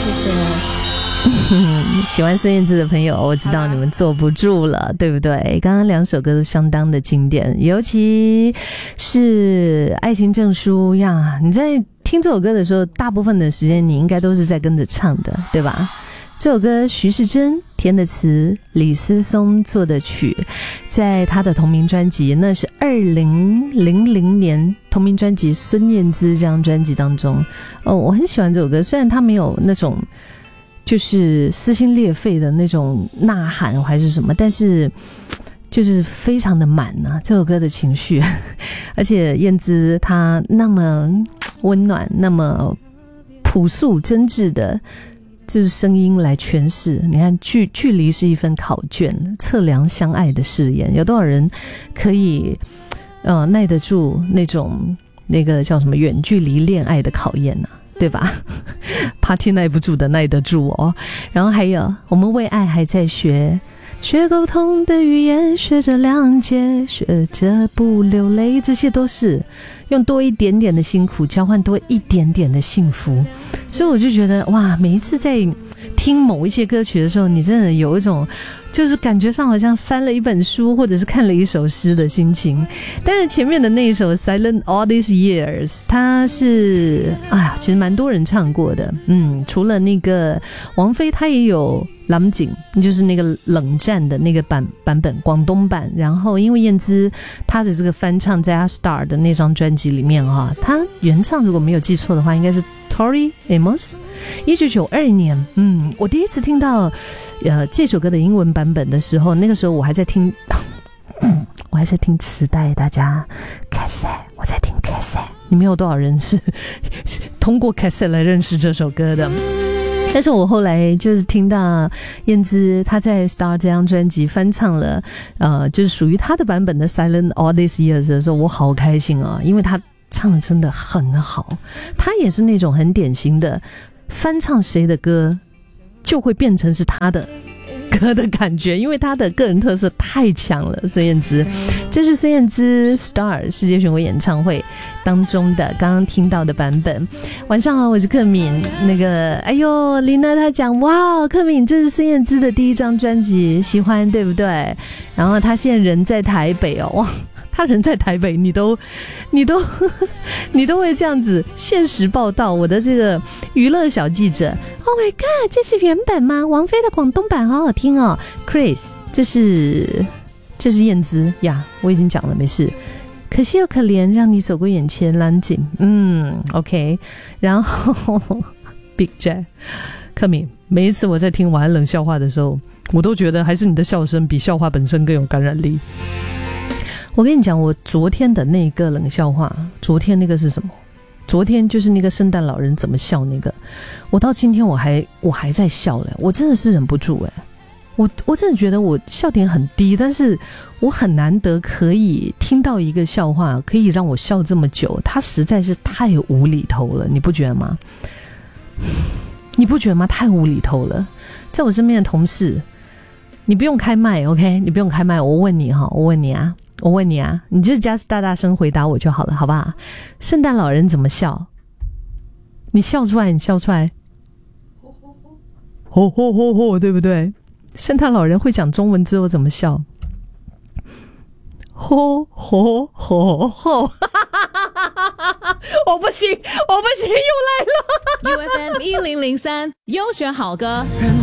喜欢孙燕姿的朋友，我知道你们坐不住了，对不对？刚刚两首歌都相当的经典，尤其是《爱情证书》呀，你在听这首歌的时候，大部分的时间你应该都是在跟着唱的，对吧？这首歌徐世珍填的词，李思松作的曲，在他的同名专辑，那是2000年同名专辑《孙燕姿》这张专辑当中。我很喜欢这首歌，虽然他没有那种就是撕心裂肺的那种呐喊还是什么，但是就是非常的满啊，这首歌的情绪。而且燕姿她那么温暖，那么朴素真挚的就是声音来诠释，你看距离是一份考卷，测量相爱的誓言，有多少人可以耐得住那个叫什么远距离恋爱的考验啊，对吧？Party 耐不住的耐得住哦。然后还有我们为爱还在学沟通的语言，学着谅解，学着不流泪，这些都是用多一点点的辛苦交换多一点点的幸福。所以我就觉得哇，每一次在听某一些歌曲的时候，你真的有一种就是感觉上好像翻了一本书或者是看了一首诗的心情。但是前面的那一首 Silent All These Years 它是其实蛮多人唱过的，除了那个王菲，她也有冷景，就是那个冷战的那个版本广东版。然后因为燕姿她的这个翻唱在她 Star 的那张专辑里面她原唱如果没有记错的话应该是Tori Amos 1992年。我第一次听到这首歌的英文版本的时候，那个时候我还在听磁带，大家 cassette， 我在听 cassette， 你们有多少人是通过 cassette 来认识这首歌的？但是我后来就是听到燕姿她在 Star 这张专辑翻唱了就是属于她的版本的 Silent All These Years 的时候，我好开心啊，因为她唱的真的很好。她也是那种很典型的翻唱谁的歌就会变成是她的歌的感觉，因为她的个人特色太强了。孙燕姿，这是孙燕姿 Star 世界巡回演唱会当中的刚刚听到的版本。晚上好，我是克敏。那个琳娜她讲哇，克敏这是孙燕姿的第一张专辑，喜欢对不对？然后她现在人在台北哇，他人在台北，你都会这样子现实报道。我的这个娱乐小记者 ，Oh my God， 这是原本吗？王菲的广东版好好听哦。Chris， 这是燕姿呀，我已经讲了，没事。可惜又可怜，让你走过眼前，蓝景。OK。然后 Big J， 克敏，每一次我在听晚安冷笑话的时候，我都觉得还是你的笑声比笑话本身更有感染力。我跟你讲，我昨天的那个冷笑话，昨天那个是什么？昨天就是那个圣诞老人怎么笑那个，我到今天我还在笑嘞，我真的是忍不住哎，我真的觉得我笑点很低，但是我很难得可以听到一个笑话可以让我笑这么久，它实在是太无厘头了，你不觉得吗？你不觉得吗？太无厘头了。在我身边的同事，你不用开麦 OK， 你不用开麦，我问你啊，你就 just 大声回答我就好了，好不好？圣诞老人怎么笑？你笑出来，吼吼吼吼，对不对？圣诞老人会讲中文之后怎么笑？吼吼吼吼！我不行，又来了。 UFM 1003优选好歌。